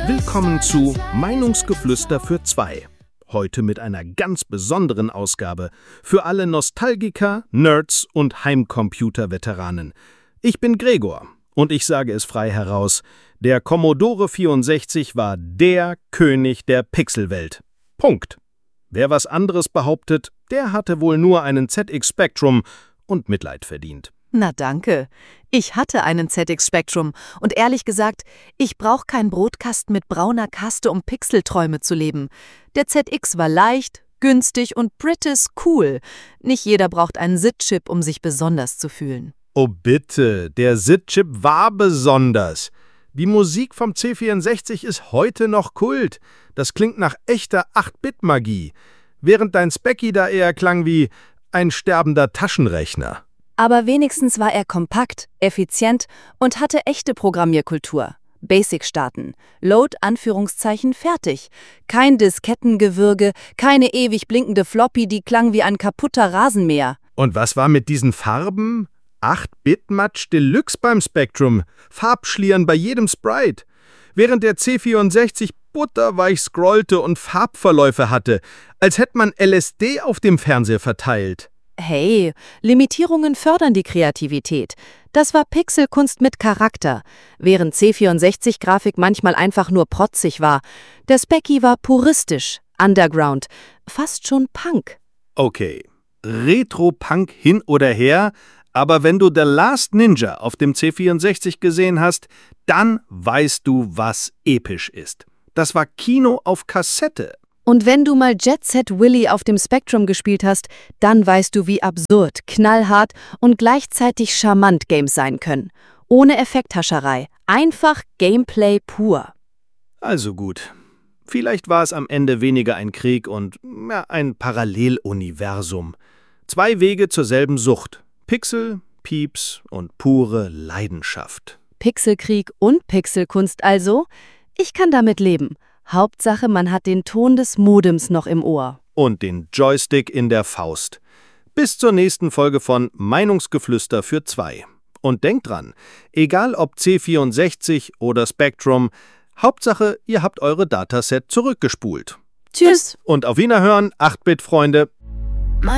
Willkommen zu Meinungsgeflüster für zwei. Heute mit einer ganz besonderen Ausgabe für alle Nostalgiker, Nerds und Heimcomputer-Veteranen. Ich bin Gregor und ich sage es frei heraus, der Commodore 64 war der König der Pixelwelt. Punkt. Wer was anderes behauptet, der hatte wohl nur einen ZX Spectrum und Mitleid verdient. Na danke. Ich hatte einen ZX Spectrum und ehrlich gesagt, ich brauche keinen Brotkasten mit brauner Kaste, um Pixelträume zu leben. Der ZX war leicht, günstig und British cool. Nicht jeder braucht einen SID-Chip, um sich besonders zu fühlen. Oh bitte, der SID-Chip war besonders. Die Musik vom C64 ist heute noch Kult. Das klingt nach echter 8-Bit-Magie, während dein Specky da eher klang wie ein sterbender Taschenrechner. Aber wenigstens war er kompakt, effizient und hatte echte Programmierkultur. Basic starten, Load, Anführungszeichen, fertig. Kein Diskettengewürge, keine ewig blinkende Floppy, die klang wie ein kaputter Rasenmäher. Und was war mit diesen Farben? 8-Bit-Match Deluxe beim Spectrum, Farbschlieren bei jedem Sprite. Während der C64 butterweich scrollte und Farbverläufe hatte, als hätte man LSD auf dem Fernseher verteilt. Hey, Limitierungen fördern die Kreativität. Das war Pixelkunst mit Charakter, während C64-Grafik manchmal einfach nur protzig war. Der Specky war puristisch, underground, fast schon Punk. Okay, Retro-Punk hin oder her, aber wenn du The Last Ninja auf dem C64 gesehen hast, dann weißt du, was episch ist. Das war Kino auf Kassette. Und wenn du mal Jet Set Willy auf dem Spectrum gespielt hast, dann weißt du, wie absurd, knallhart und gleichzeitig charmant Games sein können. Ohne Effekthascherei, einfach Gameplay pur. Also gut, vielleicht war es am Ende weniger ein Krieg und ein Paralleluniversum. Zwei Wege zur selben Sucht. Pixel, Pieps und pure Leidenschaft. Pixelkrieg und Pixelkunst also? Ich kann damit leben. Hauptsache, man hat den Ton des Modems noch im Ohr. Und den Joystick in der Faust. Bis zur nächsten Folge von Meinungsgeflüster für zwei. Und denkt dran, egal ob C64 oder Spectrum, Hauptsache, ihr habt eure Dataset zurückgespult. Tschüss. Und auf Wiederhören, 8-Bit-Freunde.